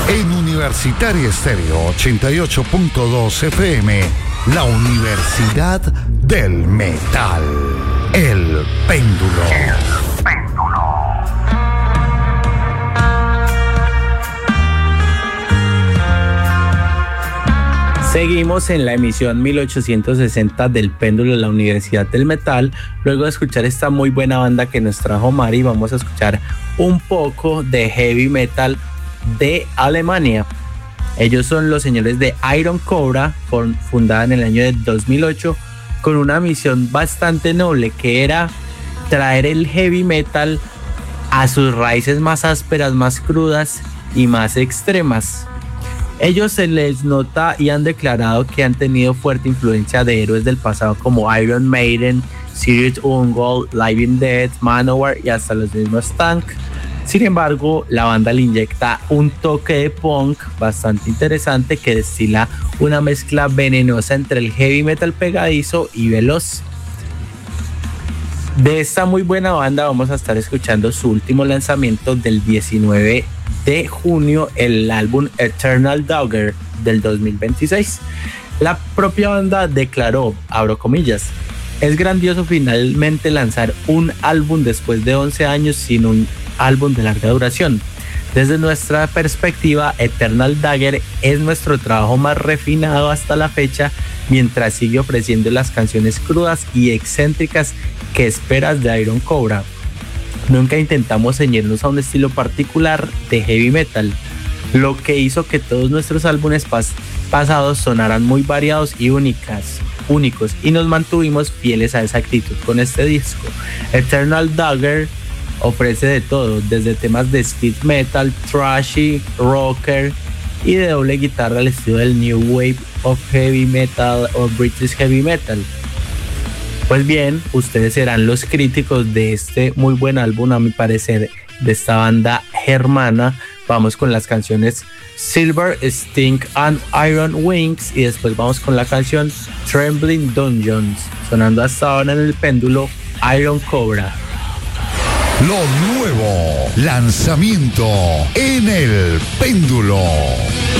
En Universitaria Estéreo 88.2 FM, la Universidad del Metal. El Péndulo. Seguimos en la emisión 1860 del Péndulo de la Universidad del Metal. Luego de escuchar esta muy buena banda que nos trajo Mari, vamos a escuchar un poco de heavy metal de Alemania. Ellos son los señores de Iron Cobra, fundada en el año de 2008, con una misión bastante noble, que era traer el heavy metal a sus raíces más ásperas, más crudas y más extremas. Ellos se les nota y han declarado que han tenido fuerte influencia de héroes del pasado como Iron Maiden, Sirius Ungol, Living Dead, Manowar y hasta los mismos Tank. Sin embargo, la banda le inyecta un toque de punk bastante interesante que destila una mezcla venenosa entre el heavy metal pegadizo y veloz. De esta muy buena banda vamos a estar escuchando su último lanzamiento del 19 de junio, el álbum Eternal Dagger del 2026. La propia banda declaró, abro comillas, es grandioso finalmente lanzar un álbum después de 11 años sin un álbum de larga duración. Desde nuestra perspectiva, Eternal Dagger es nuestro trabajo más refinado hasta la fecha, mientras sigue ofreciendo las canciones crudas y excéntricas que esperas de Iron Cobra. Nunca intentamos ceñirnos a un estilo particular de heavy metal, lo que hizo que todos nuestros álbumes pasados sonaran muy variados y únicos, y nos mantuvimos fieles a esa actitud con este disco. Eternal Dagger ofrece de todo, desde temas de speed metal, thrashy, rocker y de doble guitarra al estilo del New Wave of Heavy Metal o British Heavy Metal. Pues bien, ustedes serán los críticos de este muy buen álbum, a mi parecer, de esta banda germana. Vamos con las canciones Silver Sting and Iron Wings y después vamos con la canción Trembling Dungeons, sonando hasta ahora en el Péndulo, Iron Cobra. Lo nuevo, lanzamiento en el Péndulo.